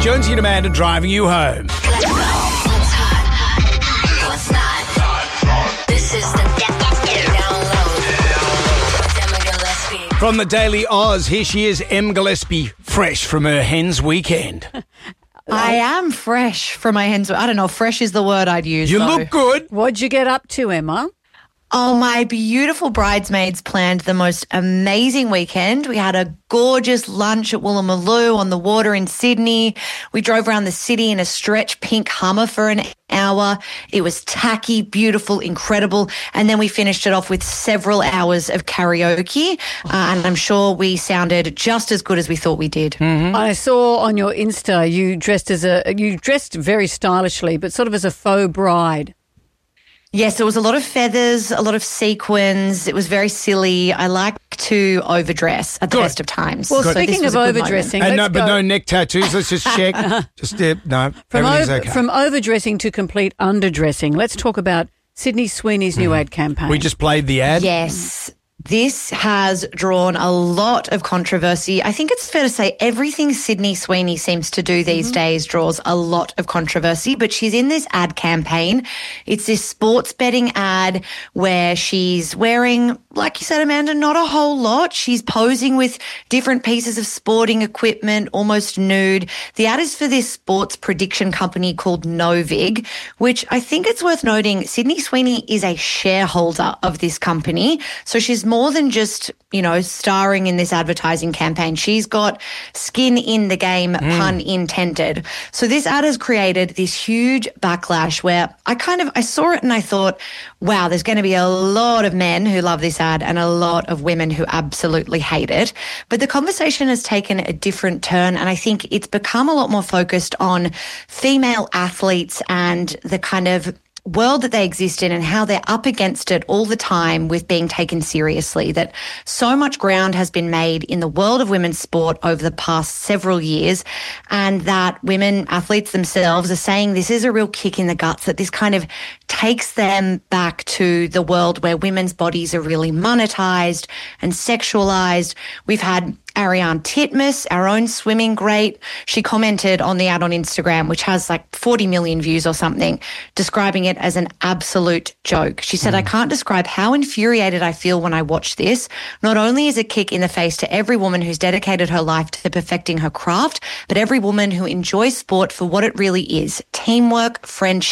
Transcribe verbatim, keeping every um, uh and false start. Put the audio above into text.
Jonesy and Amanda driving you home. Let's go. What's hot? What's not? This is the download. Emma Gillespie. From the Daily Oz, here she is, Em Gillespie, fresh from her hen's weekend. I am fresh from my hens. I don't know, fresh is the word I'd use. You though. look good. What'd you get up to, Emma? Oh, my beautiful bridesmaids planned the most amazing weekend. We had a gorgeous lunch at Woolloomooloo on the water in Sydney. We drove around the city in a stretch pink Hummer for an hour. It was tacky, beautiful, incredible. And then we finished it off with several hours of karaoke. Uh, and I'm sure we sounded just as good as we thought we did. Mm-hmm. I saw on your Insta you dressed as a you dressed very stylishly, but sort of as a faux bride. Yes, there was a lot of feathers, a lot of sequins. It was very silly. I like to overdress at the Good. best of times. Well, So this speaking was of a good overdressing, moment. And no, let's but go. no neck tattoos. Let's just check. just uh, no, From, everything's over, okay. from overdressing to complete underdressing, let's talk about Sydney Sweeney's new ad campaign. we just played the ad. Yes. This has drawn a lot of controversy. I think it's fair to say everything Sydney Sweeney seems to do these days draws a lot of controversy, but she's in this ad campaign. It's this sports betting ad where she's wearing, like you said, Amanda, not a whole lot. She's posing with different pieces of sporting equipment, almost nude. The ad is for this sports prediction company called Novig, which I think it's worth noting Sydney Sweeney is a shareholder of this company. So she's more than just, you know, starring in this advertising campaign. She's got skin in the game, pun intended. So this ad has created this huge backlash where I kind of, I saw it and I thought, wow, there's going to be a lot of men who love this ad and a lot of women who absolutely hate it. But the conversation has taken a different turn, and I think it's become a lot more focused on female athletes and the kind of world that they exist in and how they're up against it all the time with being taken seriously, that so much ground has been made in the world of women's sport over the past several years, and that women athletes themselves are saying this is a real kick in the guts, that this kind of takes them back to the world where women's bodies are really monetized and sexualized. We've had Ariane Titmus, our own swimming great, she commented on the ad on Instagram, which has like forty million views or something, describing it as an absolute joke. She said, I can't describe how infuriated I feel when I watch this. Not only is it a kick in the face to every woman who's dedicated her life to perfecting her craft, but every woman who enjoys sport for what it really is, teamwork, friendship,